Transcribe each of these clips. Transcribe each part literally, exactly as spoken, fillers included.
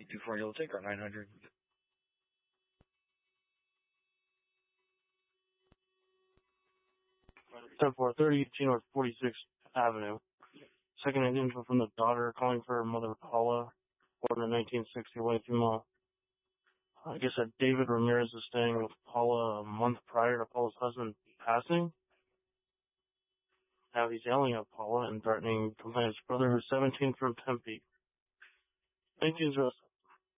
two four, you'll take our nine hundred. ten four thirty, North forty-sixth Avenue. Second info from the daughter calling for her mother, Paula, born in nineteen sixty, away female. I guess that David Ramirez is staying with Paula a month prior to Paula's husband passing. Now he's yelling at Paula and threatening to complain his brother, who's seventeen, from Tempe. nineteen oh seven.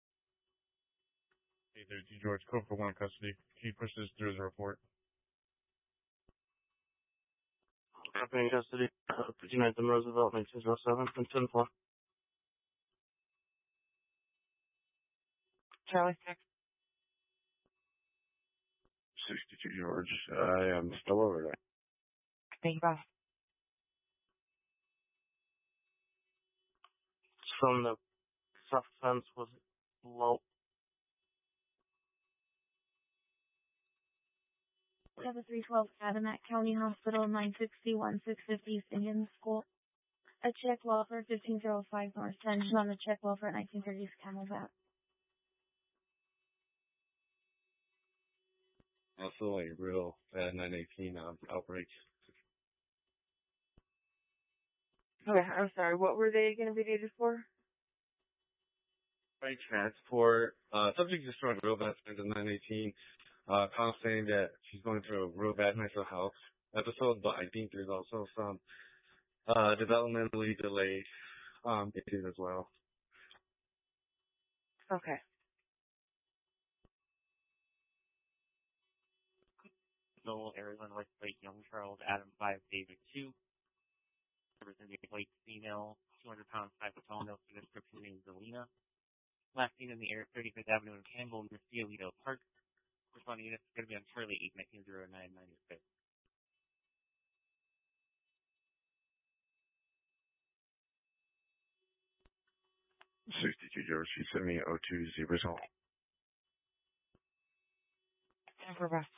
Hey there, G. George, code for one custody. Can you push this through as a report? Happening in custody, uh, fifty-ninth and Roosevelt, nineteen oh seven, from ten four. Charlie six. sixty-two, George. I am still over there. Thank you, boss. From the south fence was low. We have a three twelve Calumet County Hospital, nine sixty-one, six fifty East Indian School. A check welfare, fifteen oh five North tension on the check welfare at nineteen thirties Camelback. Also a real bad nine eighteen um, outbreak. Okay, I'm sorry. What were they going to be dated for? By transport, uh, subject is showing real bad signs of nine eighteen. Uh, Kyle saying that she's going through a real bad mental health episode, but I think there's also some, uh, developmentally delayed, um, issues as well. Okay. Noel, Arizona, West Lake, Young Charles, Adam five, David two. Representing white female, two hundred pounds, five foot tall, no description named Zelina. Last seen in the air, thirty-fifth Avenue in Campbell, near Ciolito Park. Responding units is going to be on Charlie eight, nineteen oh nine, ninety-six. sixty-two, George. She sent me O two Z result. Time for rest.